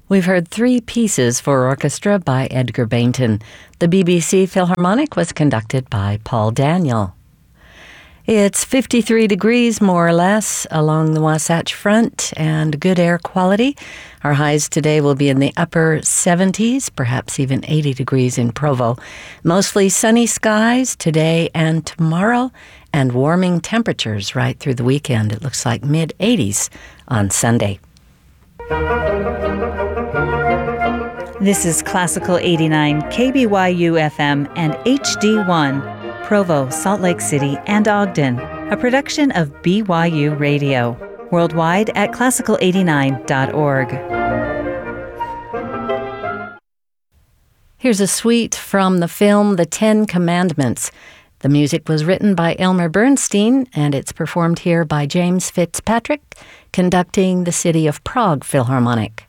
We've heard three pieces for orchestra by Edgar Bainton. The BBC Philharmonic was conducted by Paul Daniel. It's 53 degrees, more or less, along the Wasatch Front, and good air quality. Our highs today will be in the upper 70s, perhaps even 80 degrees in Provo. Mostly sunny skies today and tomorrow, and warming temperatures right through the weekend. It looks like mid-80s on Sunday. This is Classical 89, KBYU FM and HD1, Provo, Salt Lake City, and Ogden, a production of BYU Radio, worldwide at classical89.org. Here's a suite from the film The Ten Commandments. The music was written by Elmer Bernstein, and it's performed here by James Fitzpatrick, conducting the City of Prague Philharmonic.